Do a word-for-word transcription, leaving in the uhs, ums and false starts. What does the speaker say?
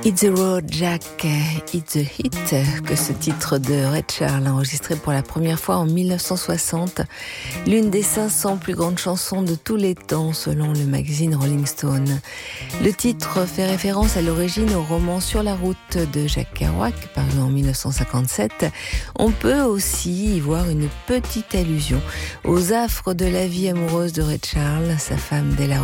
It's the road, Jack, it's the hit, que ce titre de Ray Charles, enregistré pour la première fois en mille neuf cent soixante, l'une des cinq cents plus grandes chansons de tous les temps, selon le magazine Rolling Stone. Le titre fait référence à l'origine au roman Sur la route de Jacques Kerouac, paru en mille neuf cent cinquante-sept. On peut aussi y voir une petite allusion aux affres de la vie amoureuse de Ray Charles, sa femme Della